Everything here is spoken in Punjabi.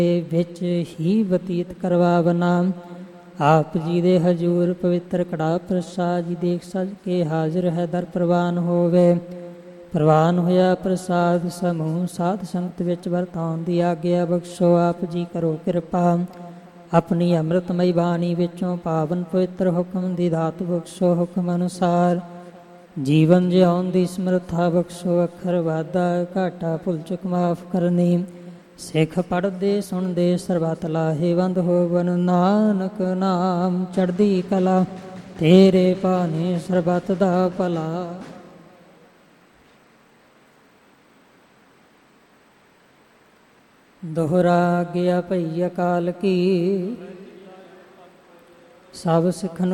ਵਿੱਚ ਹੀ ਬਤੀਤ ਕਰਵਾਵਨਾ। ਆਪ ਜੀ ਦੇ ਹਜੂਰ ਪਵਿੱਤਰ ਕੜਾ ਪ੍ਰਸਾਦ ਜੀ ਦੇਖ ਸਜ ਕੇ ਹਾਜ਼ਰ ਹੈ ਦਰ ਪ੍ਰਵਾਨ ਹੋਵੇ। ਪ੍ਰਵਾਨ ਹੋਇਆ ਪ੍ਰਸਾਦ ਸਮੂਹ ਸਾਧ ਸੰਗਤ ਵਿੱਚ ਵਰਤਾਉਣ ਦੀ ਆਗਿਆ ਬਖਸ਼ੋ। ਆਪ ਜੀ ਕਰੋ ਕਿਰਪਾ ਆਪਣੀ ਅੰਮ੍ਰਿਤਮਈ ਬਾਣੀ ਵਿੱਚੋਂ ਪਾਵਨ ਪਵਿੱਤਰ ਹੁਕਮ ਦੀ ਦਾਤ ਬਖਸ਼ੋ। ਹੁਕਮ ਅਨੁਸਾਰ ਜੀਵਨ ਜਿਉਣ ਦੀ ਸਮਰੱਥਾ ਬਖਸ਼ੋ। ਅੱਖਰ ਵਾਧਾ ਘਾਟਾ ਭੁੱਲ ਚੁੱਕ ਮਾਫ ਕਰਨੀ। ਸਿੱਖ ਪੜ੍ਹਦੇ ਸੁਣਦੇ ਸਰਬੱਤ ਲਾਹੇਵੰਦ ਹੋਵਨ। ਨਾਨਕ ਨਾਮ ਚੜ੍ਹਦੀ ਕਲਾ ਤੇਰੇ ਭਾਣੇ ਸਰਬੱਤ ਦਾ ਭਲਾ। ਦੋਹਰਾ ਗਿਆ ਭਈ ਅਕਾਲ ਕੀ ਸਭ ਸਿੱਖਨ